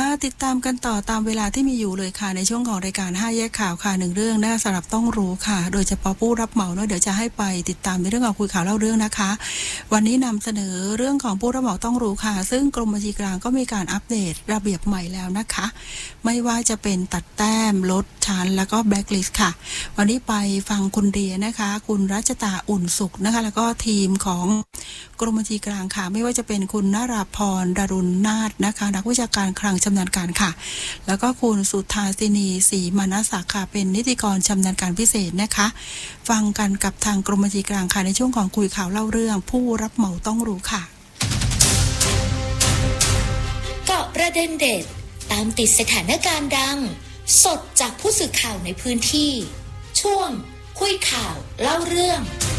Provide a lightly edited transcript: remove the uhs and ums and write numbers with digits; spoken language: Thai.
ติดตามกันต่อตามเวลาที่มีอยู่เลยค่ะในช่วงของรายการ5แยกข่าวค่ะ1เรื่องน่าสำหรับต้องรู้ค่ะโดยเฉพาะผู้รับเหมาเนาะเดี๋ยวจะให้ไปติดตามในเรื่องของคุยข่าวเล่าเรื่องนะคะวันนี้นำเสนอเรื่องของผู้รับเหมาต้องรู้ค่ะซึ่งกรมบัญชีกลางก็มีการอัปเดตระเบียบใหม่แล้วนะคะไม่ว่าจะเป็นตัดแต้มลดชั้นแล้วก็แบล็คลิสต์ค่ะวันนี้ไปฟังคุณเดียนะคะคุณรัชตาอุ่นสุขนะคะแล้วก็ทีมของกรมบัญชีกลางค่ะไม่ว่าจะเป็นคุณนราพรดารุณนาถนะคะนักวิชาการคลังชำนาญการค่ะแล้วก็คุณสุธาสินีศรีมานะศักดิ์ค่ะเป็นนิติกรชำนาญการพิเศษนะคะฟังกันกับทางกรมบัญชีกลางค่ะในช่วงของคุยข่าวเล่าเรื่องผู้รับเหมาต้องรู้ค่ะเกาะประเด็นเด็ดตามติดสถานการณ์ดังสดจากผู้สื่อข่าวในพื้นที่ช่วงคุยข่าวเล่าเรื่อง